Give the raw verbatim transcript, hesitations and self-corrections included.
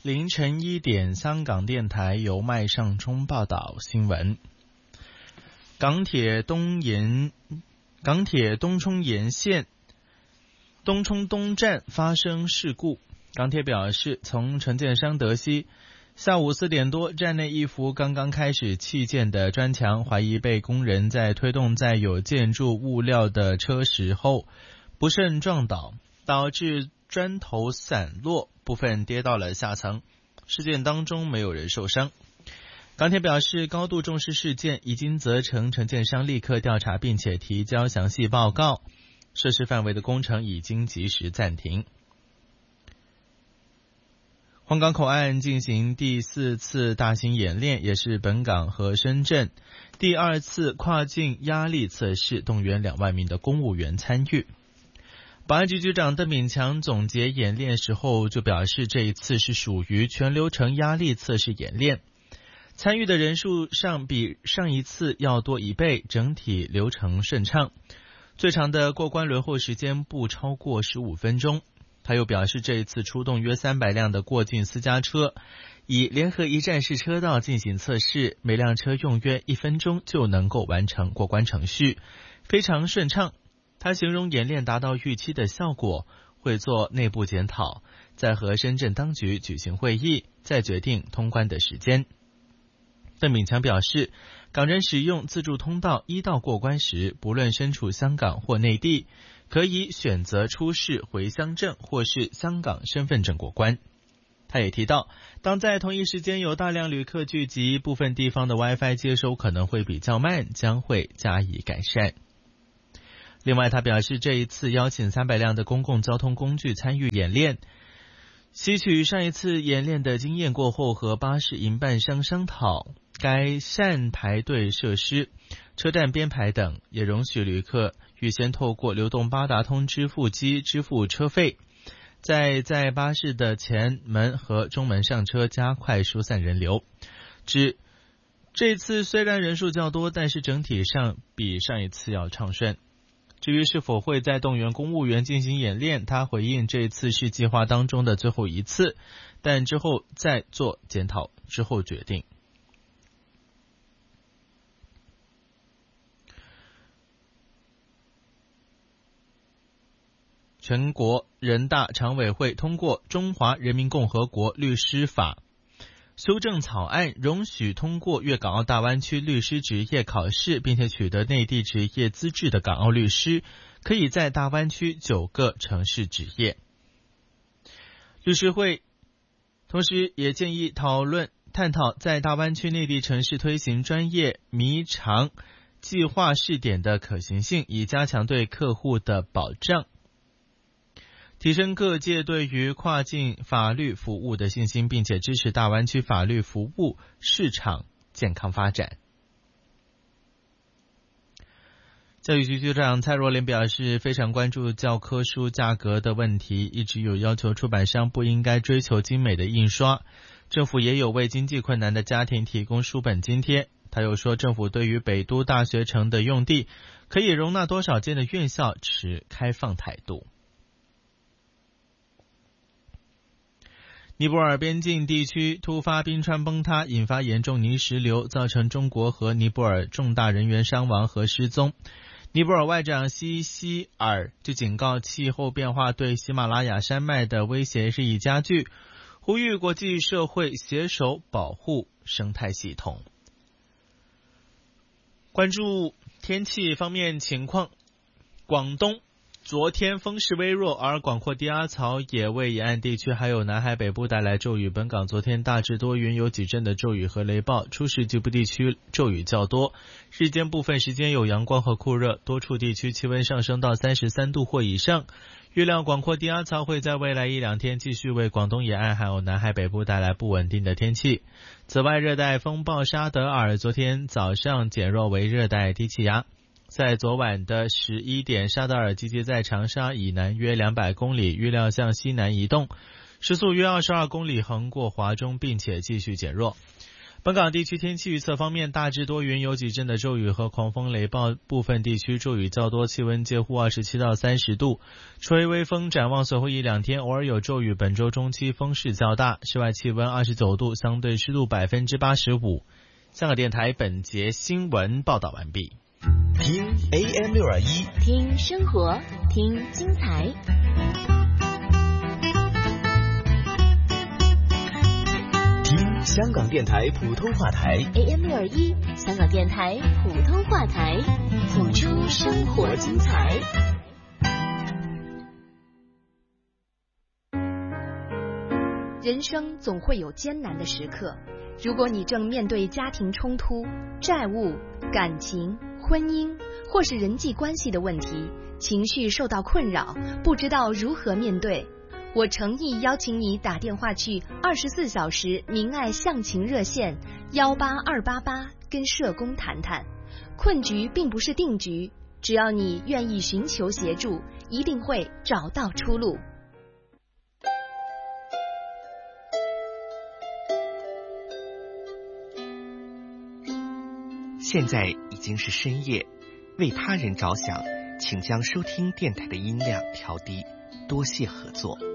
凌晨一点，香港电台由麦尚中报道新闻。港铁东沿港铁东涌沿线东涌东站发生事故，港铁表示，从承建商得悉，下午四点多，站内一幅刚刚开始砌建的砖墙，怀疑被工人在推动载有建筑物料的车时后不慎撞倒，导致砖头散落，部分跌到了下层。事件当中没有人受伤。港铁表示，高度重视事件，已经责成承建商立刻调查，并且提交详细报告。涉事范围的工程已经及时暂停。皇岗口岸进行第四次大型演练，也是本港和深圳第二次跨境压力测试，动员两万名的公务员参与。保安局局长邓炳强总结演练时候就表示，这一次是属于全流程压力测试演练，参与的人数上比上一次要多一倍，整体流程顺畅，最长的过关轮候时间不超过十五分钟。他又表示，这一次出动约三百辆的过境私家车，以联合一站式车道进行测试，每辆车用约一分钟就能够完成过关程序，非常顺畅。他形容演练达到预期的效果，会做内部检讨，再和深圳当局举行会议，再决定通关的时间。邓炳强表示，港人使用自助通道一道过关时，不论身处香港或内地，可以选择出示回乡证或是香港身份证过关。他也提到，当在同一时间有大量旅客聚集，部分地方的 Wi-Fi 接收可能会比较慢，将会加以改善。另外，他表示，这一次邀请三百辆的公共交通工具参与演练，吸取上一次演练的经验过后，和巴士营办商商讨改善排队设施、车站编排等，也容许旅客预先透过流动八达通支付机支付车费，再在巴士的前门和中门上车，加快疏散人流。指这次虽然人数较多，但是整体上比上一次要畅顺。至于是否会再动员公务员进行演练，他回应，这次是计划当中的最后一次，但之后再做检讨，之后决定。全国人大常委会通过《中华人民共和国律师法》修正草案，容许通过粤港澳大湾区律师执业考试并且取得内地执业资质的港澳律师，可以在大湾区九个城市执业。律师会同时也建议讨论探讨在大湾区内地城市推行专业弥长计划试点的可行性，以加强对客户的保障，提升各界对于跨境法律服务的信心，并且支持大湾区法律服务市场健康发展。教育局局长蔡若莲表示，非常关注教科书价格的问题，一直有要求出版商不应该追求精美的印刷，政府也有为经济困难的家庭提供书本津贴。他又说，政府对于北都大学城的用地可以容纳多少间的院校持开放态度。尼泊尔边境地区突发冰川崩塌，引发严重泥石流，造成中国和尼泊尔重大人员伤亡和失踪。尼泊尔外长西希尔就警告，气候变化对喜马拉雅山脉的威胁日益加剧，呼吁国际社会携手保护生态系统。关注天气方面情况，广东昨天风势微弱，而广阔低压槽也为沿岸地区还有南海北部带来骤雨。本港昨天大致多云，有几阵的骤雨和雷暴，初时局部地区骤雨较多，日间部分时间有阳光和酷热，多处地区气温上升到三十三度或以上。预料广阔低压槽会在未来一两天继续为广东沿岸还有南海北部带来不稳定的天气。此外，热带风暴沙德尔昨天早上减弱为热带低气压，在昨晚的十一点，沙德尔集结在长沙以南约两百公里，预料向西南移动，时速约二十二公里，横过华中并且继续减弱。 本港地区天气预测方面，大致多云，有几阵的骤雨和狂风雷暴，部分地区骤雨较多，气温介乎二十七到三十度，吹微风。展望随后一两天偶尔有骤雨，本周中期风势较大，室外气温二十九度，相对湿度百分之八十五。香港电台本节新闻报道完毕。 听 A M 六二一， 听生活，听精彩。 香港电台普通话台 A M 六二一，香港电台普通话台，谱出生活精彩。 人生总会有艰难的时刻，如果你正面对家庭冲突、债务、感情、婚姻或是人际关系的问题，情绪受到困扰，不知道如何面对，我诚意邀请你打电话去二十四小时明爱向晴热线幺八二八八，跟社工谈谈。困局并不是定局，只要你愿意寻求协助，一定会找到出路。 现在已经是深夜，为他人着想，请将收听电台的音量调低，多谢合作。